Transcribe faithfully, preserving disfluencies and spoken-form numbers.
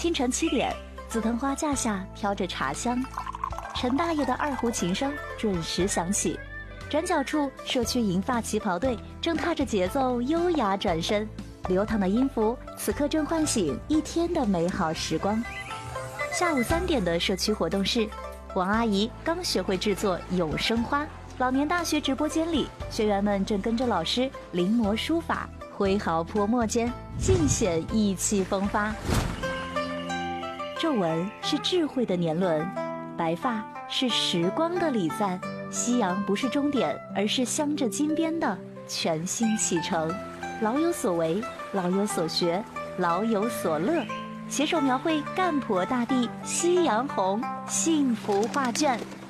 清晨七点，紫藤花架下飘着茶香，陈大爷的二胡琴声准时响起。转角处，社区银发旗袍队正踏着节奏优雅转身，流淌的音符此刻正唤醒一天的美好时光。下午三点的社区活动室，王阿姨刚学会制作永生花。老年大学直播间里，学员们正跟着老师临摹书法，挥毫泼墨间尽显意气风发。皱纹是智慧的年轮，白发是时光的礼赞。夕阳不是终点，而是镶着金边的全新启程。老有所为，老有所学，老有所乐，携手描绘干婆大地夕阳红幸福画卷。